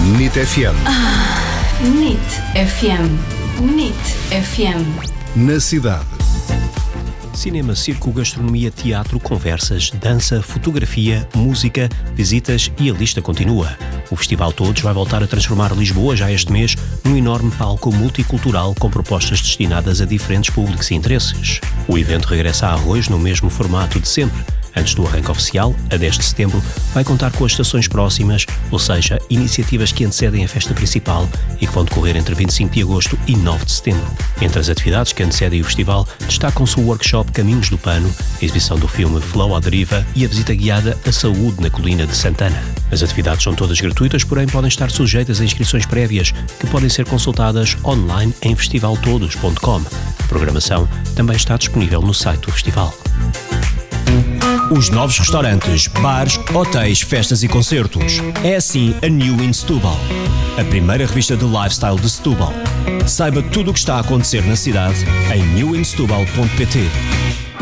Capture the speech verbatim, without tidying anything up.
N I T F M. Ah, N I T F M. N I T F M. Na cidade. Cinema, circo, gastronomia, teatro, conversas, dança, fotografia, música, visitas e a lista continua. O Festival Todos vai voltar a transformar Lisboa já este mês num enorme palco multicultural com propostas destinadas a diferentes públicos e interesses. O evento regressa a Arroz no mesmo formato de sempre. Antes do arranque oficial, a dez de setembro, vai contar com as estações próximas, ou seja, iniciativas que antecedem a festa principal e que vão decorrer entre vinte e cinco de agosto e nove de setembro. Entre as atividades que antecedem o festival, destacam-se o workshop Caminhos do Pano, a exibição do filme Flow à Deriva e a visita guiada à saúde na colina de Santana. As atividades são todas gratuitas, porém podem estar sujeitas a inscrições prévias que podem ser consultadas online em festival todos ponto com. A programação também está disponível no site do festival. Os novos restaurantes, bares, hotéis, festas e concertos. É assim a New in Setúbal, a primeira revista de lifestyle de Setúbal. Saiba tudo o que está a acontecer na cidade em new in setúbal ponto pt.